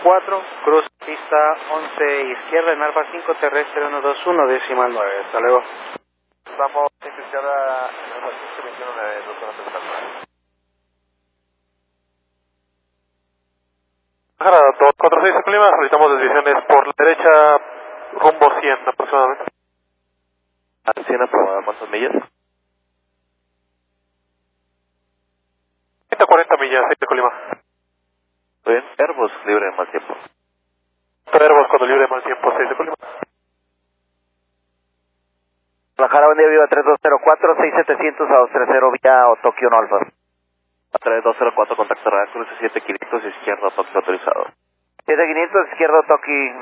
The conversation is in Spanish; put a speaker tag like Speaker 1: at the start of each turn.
Speaker 1: 4, cruz pista 11 izquierda en Alfa 5 terrestre 121 decimal 9. Hasta luego.
Speaker 2: Estamos en izquierda en Alfa 5 21 decimal 9.
Speaker 3: Bajara 246 en clima, solicitamos desviaciones por la derecha, rumbo 100 aproximadamente.
Speaker 2: ¿A 100 aproximadamente cuántas millas?
Speaker 3: 140 millas, 6 de Colima.
Speaker 2: Muy bien, Airbus libre de mal tiempo.
Speaker 3: Airbus cuando libre de mal tiempo, 6 de Colima.
Speaker 4: Bajara, buen día, viva 3204, 6700 a 230 vía o Tokio no Alfa.
Speaker 2: A 3204, contacto real, cruce 7500 izquierdo, Tokio autorizado.
Speaker 4: 7500 izquierdo Tokio